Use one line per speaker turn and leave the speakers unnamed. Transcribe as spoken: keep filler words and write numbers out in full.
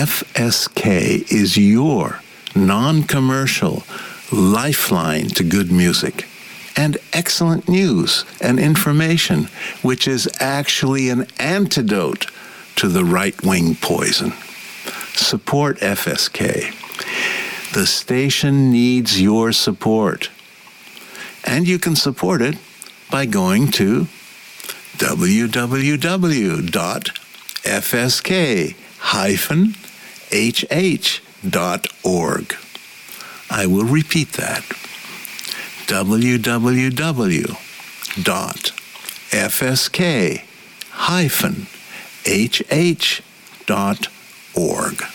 F S K is your non-commercial lifeline to good music and excellent news and information, which is actually an antidote to the right-wing poison. Support F S K. The station needs your support. And you can support it by going to w w w dot f s k dash h h dot org. I will repeat that. w w w dot f s k dash h h dot org.